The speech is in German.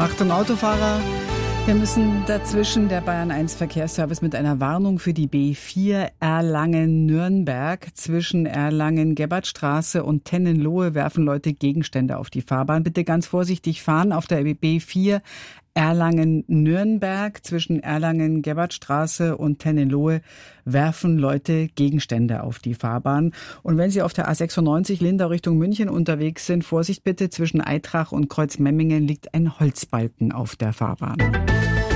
Achtung Autofahrer, wir müssen dazwischen. Der Bayern 1 Verkehrsservice mit einer Warnung für die B4 Erlangen-Nürnberg. Zwischen Erlangen-Gebhartstraße und Tennenlohe werfen Leute Gegenstände auf die Fahrbahn. Bitte ganz vorsichtig fahren auf der B4 Erlangen-Nürnberg. Zwischen Erlangen-Gebhartstraße und Tennenlohe werfen Leute Gegenstände auf die Fahrbahn. Und wenn Sie auf der A96 Lindau Richtung München unterwegs sind, Vorsicht bitte, zwischen Aitrach und Kreuzmemmingen liegt ein Holzbalken auf der Fahrbahn.